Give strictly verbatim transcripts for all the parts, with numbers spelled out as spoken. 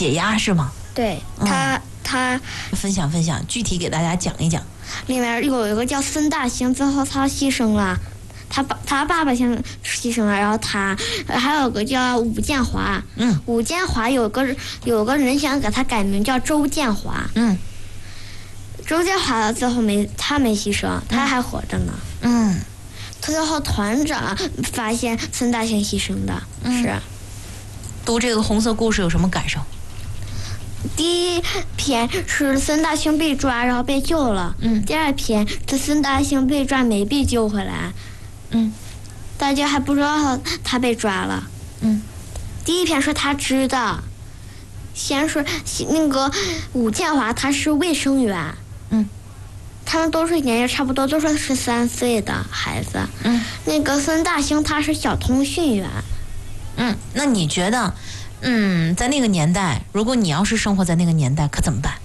解压是吗？ 对，他、嗯、他分享分享，具体给大家讲一讲。 里面有一个叫孙大兴，最后他牺牲了，他爸他爸爸先牺牲了，然后他还有个叫武建华， 嗯， 武建华有个有个人想给他改名叫周建华， 嗯， 周建华最后没他没牺牲，他还活着呢， 嗯， 最后团长发现孙大兴牺牲的， 嗯、 是。 读这个红色故事有什么感受？ 第一篇是孙大兴被抓，然后被救了。 嗯。 第二篇是孙大兴被抓没被救回来。 嗯。 大家还不知道他被抓了。 嗯。 第一篇是他知道，先是那个武建华他是卫生员。 嗯。 他们都是年龄差不多，都是十三岁的孩子。 嗯。 那个孙大兴他是小通讯员。 嗯，那你觉得？嗯，在那个年代，如果你要是生活在那个年代，可怎么办？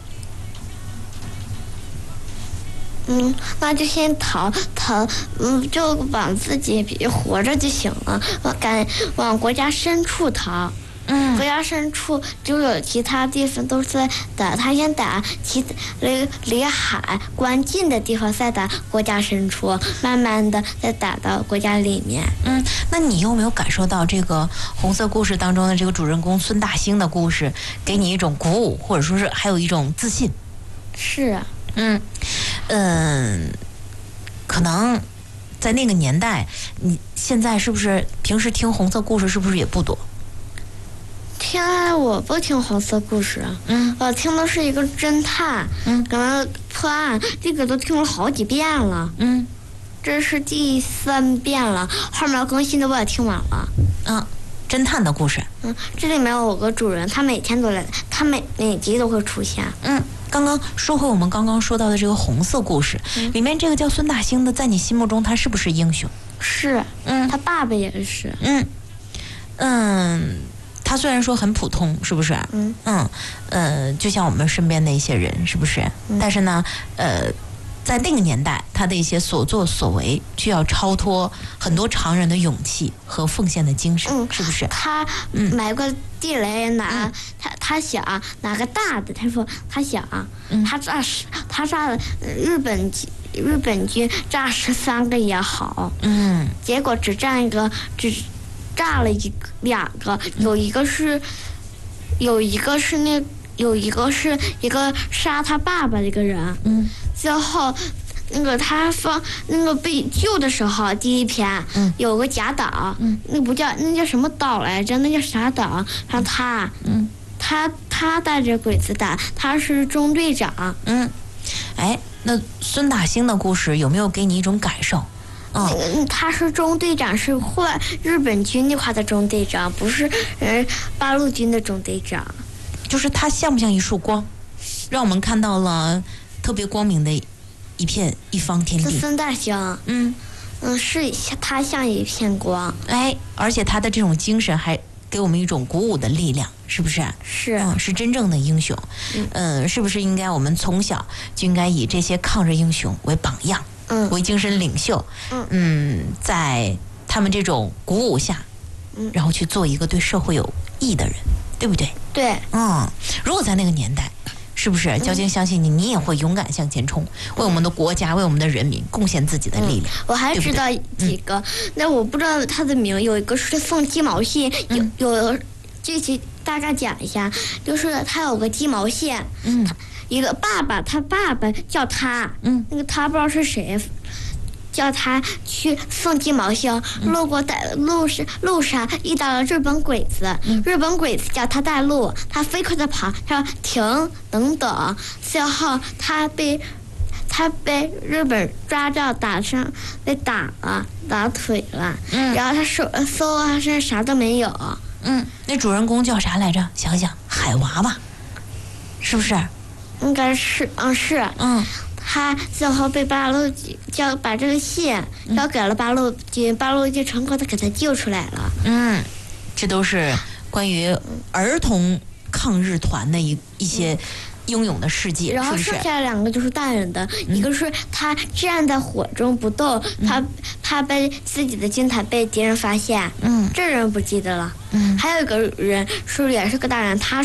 嗯，那就先逃逃，嗯，就往自己活着就行了，往赶往国家深处逃。 嗯， 国家深处就有其他地方都是打，他先打其离离海关近的地方，再打国家深处，慢慢的再打到国家里面。 嗯，那你有没有感受到这个红色故事当中的这个主人公孙大兴的故事，给你一种鼓舞，或者说是还有一种自信？ 是， 嗯嗯，可能在那个年代，你现在是不是平时听红色故事是不是也不多？ 听我不听红色故事， 嗯， 我听的是一个侦探， 嗯， 可能破案，这个都听了好几遍了， 嗯， 这是第三遍了，后面更新的我也听完了， 嗯，侦探的故事， 嗯，这里面有个主人，他每天都来，他每每集都会出现， 嗯，刚刚说回我们刚刚说到的这个红色故事，嗯，里面这个叫孙大兴的，在你心目中他是不是英雄？ 是， 嗯， 他爸爸也是， 嗯，嗯。他虽然说很普通，是不是？ 嗯嗯呃，就像我们身边的一些人，是不是？ 嗯、 但是呢，呃，在那个年代，他的一些所作所为，需要超脱很多常人的勇气和奉献的精神， 嗯、 是不是？ 他买个地雷拿，嗯、他他想拿个大的，他说他想， 嗯、 他炸十，他炸了日本日本军炸十三个也好， 嗯， 结果只炸一个只。炸了一个两个，有一个是，有一个是那有一个是一个杀他爸爸的一个人， 嗯， 最后那个他放那个被救的时候，第一篇， 嗯， 有个假岛， 嗯， 那不叫那叫什么岛来着？那叫啥岛？让他， 嗯， 他他带着鬼子打，他是中队长， 嗯，哎，那孙大兴的故事有没有给你一种感受？ 嗯，他是中队长，是换日本军那块的中队长，不是呃八路军的中队长。 就是他像不像一束光，让我们看到了特别光明的一片一方天地。 孙大兴， 嗯嗯，是他像一片光。 哎，而且他的这种精神还给我们一种鼓舞的力量，是不是？ 是， 嗯，是真正的英雄。嗯、呃，是不是应该我们从小就应该以这些抗日英雄为榜样？ 嗯， 为精神领袖， 嗯嗯，在他们这种鼓舞下， 嗯， 然后去做一个对社会有益的人，对不对？ 对， 嗯，如果在那个年代，是不是交警相信你，你也会勇敢向前冲，为我们的国家，为我们的人民贡献自己的力量？ 嗯、我还知道几个，那、嗯、我不知道他的名，有一个是送鸡毛信， 嗯、 有有具体大概讲一下，就是他有个鸡毛信， 嗯。 一个爸爸，他爸爸叫他， 嗯， 那个他不知道是谁，叫他去送鸡毛信， 嗯、 路过带路上路上遇到了日本鬼子， 嗯、 日本鬼子叫他带路，他飞快的跑，他说停等等，最后他被他被日本抓着打伤，被打了，打腿了， 嗯， 然后他手搜他身上啥都没有， 嗯，那主人公叫啥来着？想想海娃娃，是不是？ 应该是，嗯是， 嗯， 他最后被八路军交把这个信交给了八路军，八路军成功的给他救出来了。 嗯，这都是关于儿童抗日团的一一些英勇的事迹， 然后剩下两个就是大人的， 嗯、 一个是他站在火中不动，嗯、他他被自己的军台被敌人发现， 嗯， 这人不记得了。 嗯， 还有一个人是也是个大人，他。